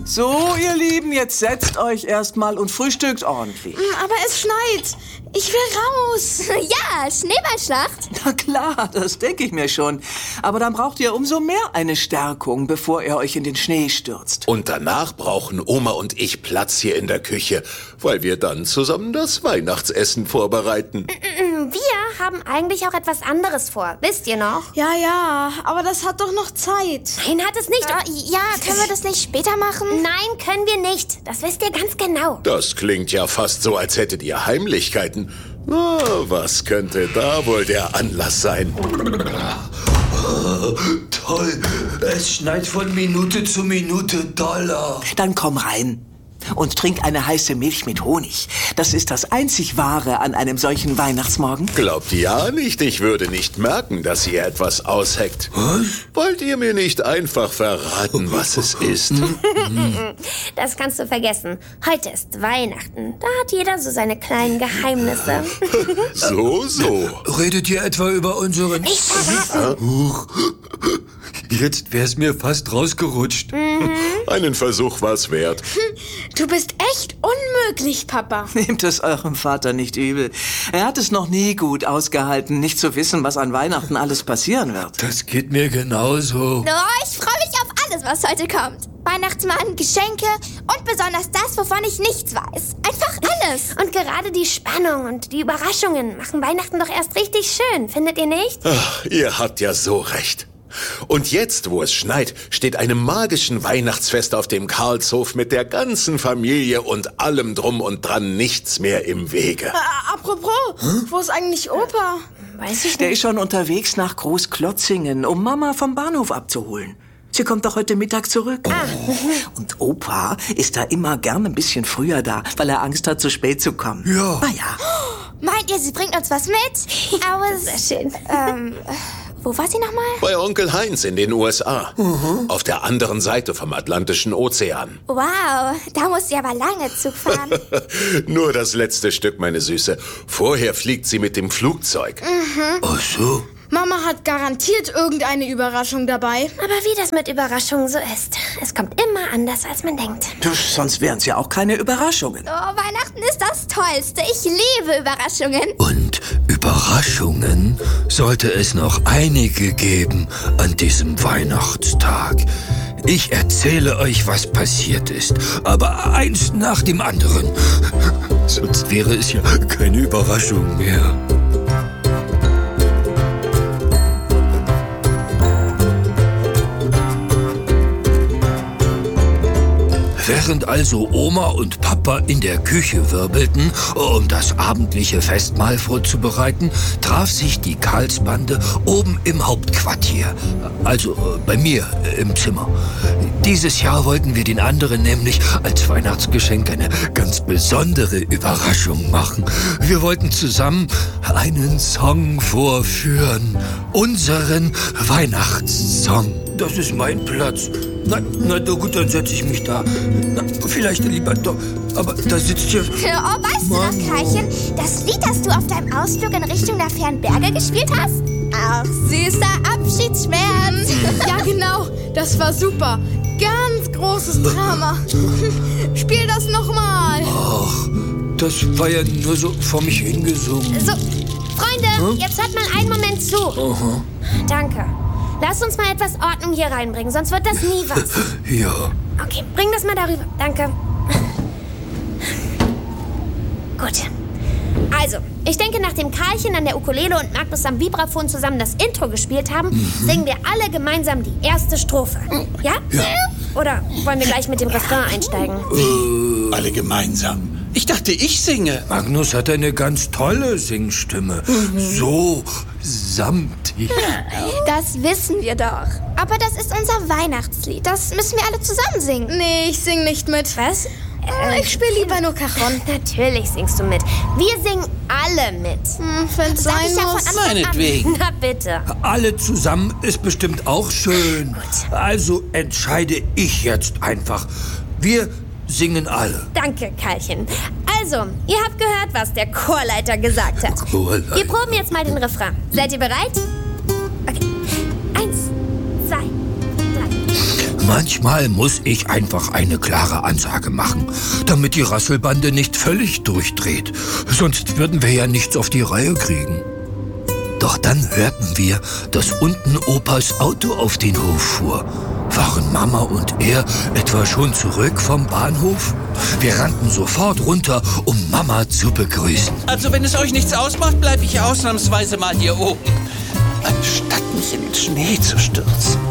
So, ihr Lieben, jetzt setzt euch erstmal und frühstückt ordentlich. Aber es schneit. Ich will raus. Ja, Schneeballschlacht. Na klar, das denke ich mir schon. Aber dann braucht ihr umso mehr eine Stärkung, bevor ihr euch in den Schnee stürzt. Und danach brauchen Oma und ich Platz hier in der Küche, weil wir dann zusammen das Weihnachtsessen vorbereiten. Wir haben eigentlich auch etwas anderes vor. Wisst ihr noch? Ja, aber das hat doch noch Zeit. Nein, hat es nicht. Ja, können wir das nicht später machen? Nein, können wir nicht. Das wisst ihr ganz genau. Das klingt ja fast so, als hättet ihr Heimlichkeiten. Na, was könnte da wohl der Anlass sein? Toll, es schneit von Minute zu Minute doller. Dann komm rein und trink eine heiße Milch mit Honig. Das ist das einzig Wahre an einem solchen Weihnachtsmorgen. Glaubt ja nicht, ich würde nicht merken, dass ihr etwas ausheckt. Was? Wollt ihr mir nicht einfach verraten, was es ist? Das kannst du vergessen. Heute ist Weihnachten. Da hat jeder so seine kleinen Geheimnisse. So. Redet ihr etwa über unseren... Nicht verraten. Huch. Jetzt wär's mir fast rausgerutscht. Einen Versuch war's wert. Du bist echt unmöglich, Papa. Nehmt es eurem Vater nicht übel. Er hat es noch nie gut ausgehalten, nicht zu wissen, was an Weihnachten alles passieren wird. Das geht mir genauso. Oh, ich freue mich auf alles, was heute kommt. Weihnachtsmann, Geschenke und besonders das, wovon ich nichts weiß. Einfach alles. Und gerade die Spannung und die Überraschungen machen Weihnachten doch erst richtig schön, findet ihr nicht? Ach, ihr habt ja so recht. Und jetzt, wo es schneit, steht einem magischen Weihnachtsfest auf dem Karlshof mit der ganzen Familie und allem drum und dran nichts mehr im Wege. Apropos, wo ist eigentlich Opa? Weiß ich Der nicht. ist schon unterwegs nach Großklotzingen, um Mama vom Bahnhof abzuholen. Sie kommt doch heute Mittag zurück. Und Opa ist da immer gern ein bisschen früher da, weil er Angst hat, zu spät zu kommen. Ja. Na ja. Meint ihr, sie bringt uns was mit? Aber sehr schön. Wo war sie nochmal? Bei Onkel Heinz in den USA. Auf der anderen Seite vom Atlantischen Ozean. Wow, da muss sie aber lange Zug fahren. Nur das letzte Stück, meine Süße. Vorher fliegt sie mit dem Flugzeug. Ach so. Mama hat garantiert irgendeine Überraschung dabei. Aber wie das mit Überraschungen so ist. Es kommt immer anders, als man denkt. Sonst wären es ja auch keine Überraschungen. Oh, Weihnachten ist das Tollste. Ich liebe Überraschungen. Und Überraschungen sollte es noch einige geben an diesem Weihnachtstag. Ich erzähle euch, was passiert ist, aber eins nach dem anderen. Sonst wäre es ja keine Überraschung mehr. Während also Oma und Papa in der Küche wirbelten, um das abendliche Festmahl vorzubereiten, traf sich die Karlsbande oben im Hauptquartier, also bei mir im Zimmer. Dieses Jahr wollten wir den anderen nämlich als Weihnachtsgeschenk eine ganz besondere Überraschung machen. Wir wollten zusammen einen Song vorführen, unseren Weihnachtssong. Das ist mein Platz. Na gut, dann setze ich mich da. Na, vielleicht lieber doch. Aber da sitzt ja... Oh, weißt du noch, Karlchen? Das Lied, das du auf deinem Ausflug in Richtung der fernen Berge gespielt hast? Ach, süßer Abschiedsschmerz. Ja, genau. Das war super. Ganz großes Drama. Spiel das nochmal. Ach, das war ja nur so vor mich hingesungen. So, Freunde, jetzt hört mal einen Moment zu. Aha. Danke. Lass uns mal etwas Ordnung hier reinbringen, sonst wird das nie was. Ja. Okay, bring das mal darüber. Danke. Gut. Also, ich denke, nachdem Karlchen an der Ukulele und Magnus am Vibraphon zusammen das Intro gespielt haben, singen wir alle gemeinsam die erste Strophe. Ja? Ja. Oder wollen wir gleich mit dem Refrain einsteigen? Alle gemeinsam. Ich dachte, ich singe. Magnus hat eine ganz tolle Singstimme. So samtig. Das wissen wir doch. Aber das ist unser Weihnachtslied. Das müssen wir alle zusammen singen. Nee, ich sing nicht mit. Was? Ich spiele lieber nur Cajon. Natürlich singst du mit. Wir singen alle mit. Wenn's Sag sein ich ja von muss. Anfang an. Meinetwegen. Na bitte. Alle zusammen ist bestimmt auch schön. Also entscheide ich jetzt einfach. Wir singen alle. Danke, Karlchen. Also, ihr habt gehört, was der Chorleiter gesagt hat. Chorleiter. Wir proben jetzt mal den Refrain. Seid ihr bereit? Okay. 1, 2, 3. Manchmal muss ich einfach eine klare Ansage machen, damit die Rasselbande nicht völlig durchdreht. Sonst würden wir ja nichts auf die Reihe kriegen. Doch dann hörten wir, dass unten Opas Auto auf den Hof fuhr. Waren Mama und er etwa schon zurück vom Bahnhof? Wir rannten sofort runter, um Mama zu begrüßen. Also wenn es euch nichts ausmacht, bleibe ich ausnahmsweise mal hier oben. Anstatt mich in den Schnee zu stürzen.